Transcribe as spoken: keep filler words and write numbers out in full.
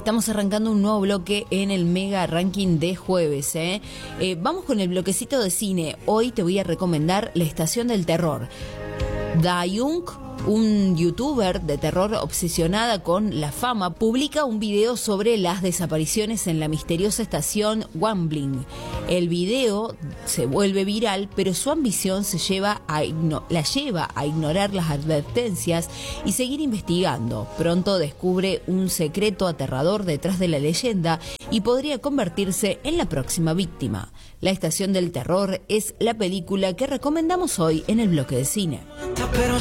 Estamos arrancando un nuevo bloque en el Mega Ranking de jueves, ¿eh? Eh, vamos con el bloquecito de cine. Hoy te voy a recomendar La Estación del Terror. Dayung, un youtuber de terror obsesionada con la fama, publica un video sobre las desapariciones en la misteriosa estación Wanbling. El video se vuelve viral, pero su ambición se lleva a igno- la lleva a ignorar las advertencias y seguir investigando. Pronto descubre un secreto aterrador detrás de la leyenda y podría convertirse en la próxima víctima. La Estación del Terror es la película que recomendamos hoy en el bloque de cine. Pero